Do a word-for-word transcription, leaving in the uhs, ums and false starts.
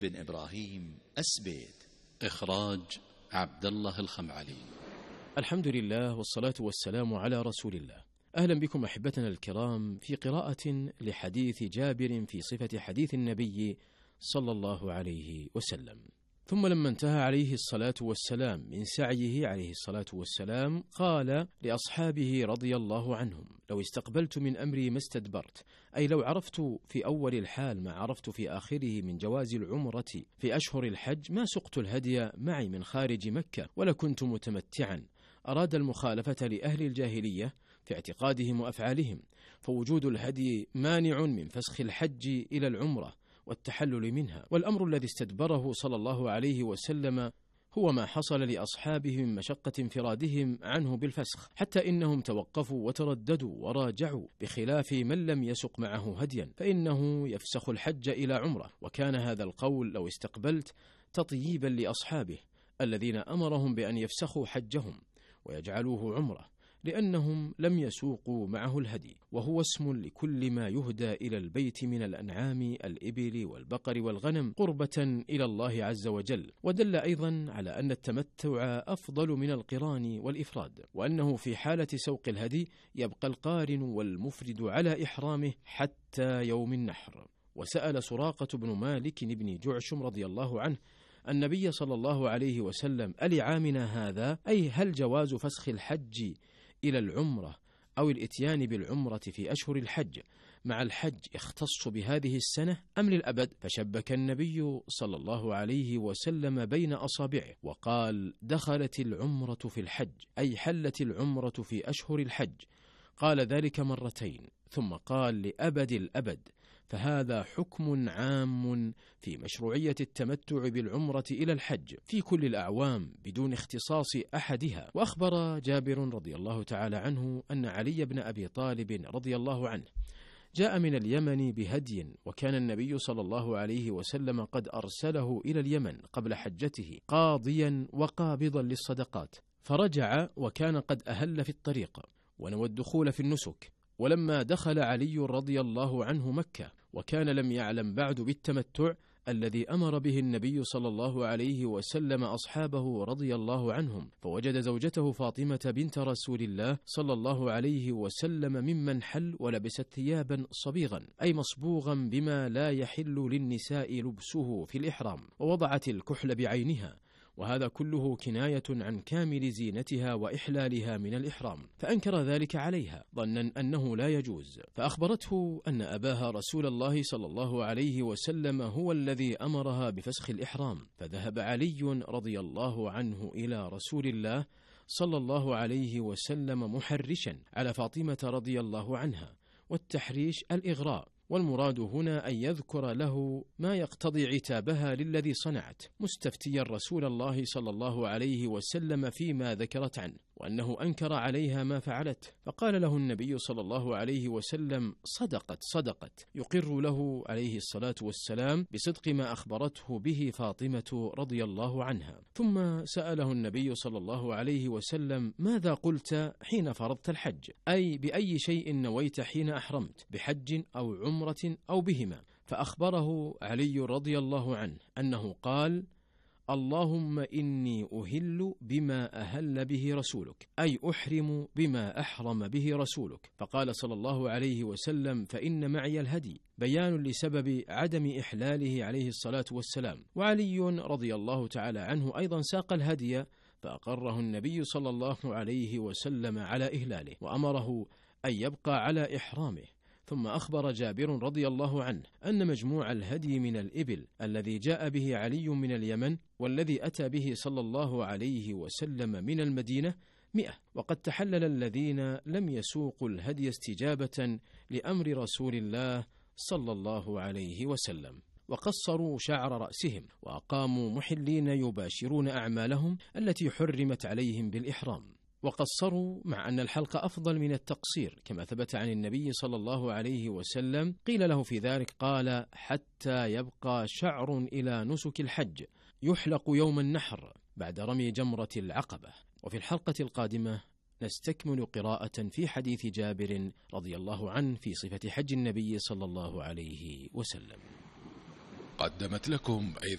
بن إبراهيم أسبيت. إخراج عبد الله الخمعلي. الحمد لله والصلاة والسلام على رسول الله. أهلا بكم أحبتنا الكرام في قراءة لحديث جابر في صفة حديث النبي صلى الله عليه وسلم. ثم لما انتهى عليه الصلاة والسلام من سعيه عليه الصلاة والسلام قال لأصحابه رضي الله عنهم: لو استقبلت من أمري ما استدبرت، أي لو عرفت في أول الحال ما عرفت في آخره من جواز العمرة في أشهر الحج ما سقت الهدي معي من خارج مكة ولكنت متمتعا. أراد المخالفة لأهل الجاهلية في اعتقادهم وأفعالهم، فوجود الهدي مانع من فسخ الحج إلى العمرة والتحلل منها. والأمر الذي استدبره صلى الله عليه وسلم هو ما حصل لأصحابه من مشقة انفرادهم عنه بالفسخ، حتى إنهم توقفوا وترددوا وراجعوا، بخلاف من لم يسق معه هديا فإنه يفسخ الحج إلى عمرة. وكان هذا القول لو استقبلت تطييبا لأصحابه الذين أمرهم بأن يفسخوا حجهم ويجعلوه عمرة، لأنهم لم يسوقوا معه الهدي، وهو اسم لكل ما يهدى إلى البيت من الأنعام الإبل والبقر والغنم قربة إلى الله عز وجل. ودل أيضا على أن التمتع أفضل من القران والإفراد، وأنه في حالة سوق الهدي يبقى القارن والمفرد على إحرامه حتى يوم النحر. وسأل سراقة بن مالك بن جعشم رضي الله عنه النبي صلى الله عليه وسلم: ألعامنا هذا؟ أي هل جواز فسخ الحج إلى العمرة أو الإتيان بالعمرة في أشهر الحج مع الحج يختص بهذه السنة أم للأبد؟ فشبك النبي صلى الله عليه وسلم بين أصابعه وقال: دخلت العمرة في الحج، أي حلت العمرة في أشهر الحج. قال ذلك مرتين ثم قال: لأبد الأبد. فهذا حكم عام في مشروعية التمتع بالعمرة إلى الحج في كل الأعوام بدون اختصاص أحدها. وأخبر جابر رضي الله تعالى عنه أن علي بن أبي طالب رضي الله عنه جاء من اليمن بهدي، وكان النبي صلى الله عليه وسلم قد أرسله إلى اليمن قبل حجته قاضيا وقابضا للصدقات، فرجع وكان قد أهل في الطريق ونوى الدخول في النسك. ولما دخل علي رضي الله عنه مكة وكان لم يعلم بعد بالتمتع الذي أمر به النبي صلى الله عليه وسلم أصحابه رضي الله عنهم، فوجد زوجته فاطمة بنت رسول الله صلى الله عليه وسلم ممن حل ولبست ثيابا صبيغا، أي مصبوغا بما لا يحل للنساء لبسه في الإحرام، ووضعت الكحل بعينها، وهذا كله كناية عن كامل زينتها وإحلالها من الإحرام، فأنكر ذلك عليها ظنا أنه لا يجوز، فأخبرته أن أباها رسول الله صلى الله عليه وسلم هو الذي أمرها بفسخ الإحرام. فذهب علي رضي الله عنه إلى رسول الله صلى الله عليه وسلم محرشا على فاطمة رضي الله عنها، والتحريش الإغراء، والمراد هنا أن يذكر له ما يقتضي عتابها للذي صنعت، مستفتيا رسول الله صلى الله عليه وسلم فيما ذكرت عنه، وأنه أنكر عليها ما فعلت. فقال له النبي صلى الله عليه وسلم: صدقت صدقت، يقر له عليه الصلاة والسلام بصدق ما أخبرته به فاطمة رضي الله عنها. ثم سأله النبي صلى الله عليه وسلم: ماذا قلت حين فرضت الحج؟ أي بأي شيء نويت حين أحرمت، بحج أو عمرة أو بهما؟ فأخبره علي رضي الله عنه أنه قال: اللهم إني أهل بما أهل به رسولك، أي أحرم بما أحرم به رسولك. فقال صلى الله عليه وسلم: فإن معي الهدي، بيان لسبب عدم إحلاله عليه الصلاة والسلام. وعلي رضي الله تعالى عنه أيضا ساق الهدي، فأقره النبي صلى الله عليه وسلم على إهلاله، وأمره أن يبقى على إحرامه. ثم أخبر جابر رضي الله عنه أن مجموع الهدي من الإبل الذي جاء به علي من اليمن والذي أتى به صلى الله عليه وسلم من المدينة مئة، وقد تحلل الذين لم يسوقوا الهدي استجابة لأمر رسول الله صلى الله عليه وسلم، وقصروا شعر رأسهم، وأقاموا محلين يباشرون أعمالهم التي حرمت عليهم بالإحرام. وقصروا مع أن الحلق أفضل من التقصير كما ثبت عن النبي صلى الله عليه وسلم. قيل له في ذلك قال: حتى يبقى شعر إلى نسك الحج، يحلق يوم النحر بعد رمي جمرة العقبة. وفي الحلقة القادمة نستكمل قراءة في حديث جابر رضي الله عنه في صفة حج النبي صلى الله عليه وسلم. قدمت لكم